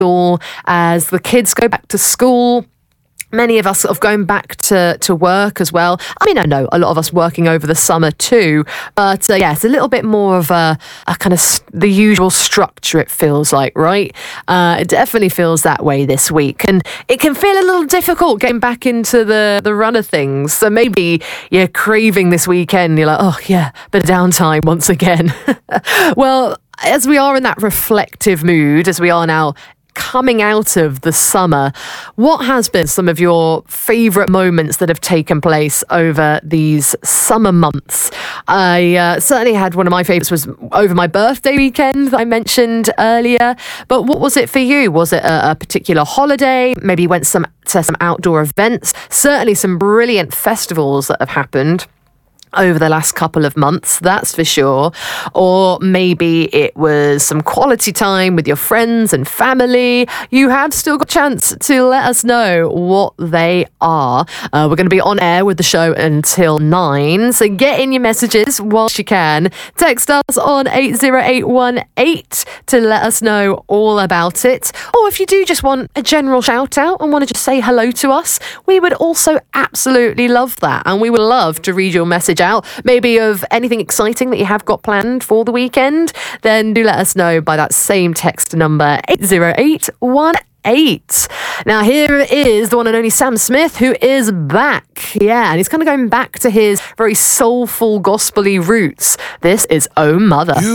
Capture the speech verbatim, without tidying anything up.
all as the kids go back to school. Many of us sort of going back to, to work as well. I mean, I know a lot of us working over the summer too, but uh, yeah, it's a little bit more of a, a kind of st- the usual structure, it feels like, right? Uh, it definitely feels that way this week. And it can feel a little difficult getting back into the, the run of things. So maybe you're craving this weekend. You're like, oh yeah, bit of downtime once again. Well, as we are in that reflective mood, as we are now coming out of the summer, what has been some of your favourite moments that have taken place over these summer months? I uh, certainly had one of my favourites was over my birthday weekend that I mentioned earlier. But what was it for you? Was it a, a particular holiday? Maybe you went some to some outdoor events? Certainly some brilliant festivals that have happened over the last couple of months, that's for sure. Or maybe it was some quality time with your friends and family. You have still got a chance to let us know what they are. Uh, we're going to be on air with the show until nine, so get in your messages whilst you can. Text us on eight zero eight one eight to let us know all about it. Or if you do just want a general shout out and want to just say hello to us, we would also absolutely love that. And we would love to read your message out, maybe of anything exciting that you have got planned for the weekend, then do let us know by that same text number eight zero eight one eight. Now here is the one and only Sam Smith, who is back. Yeah, and he's kind of going back to his very soulful gospel-y roots. This is Oh Mother. You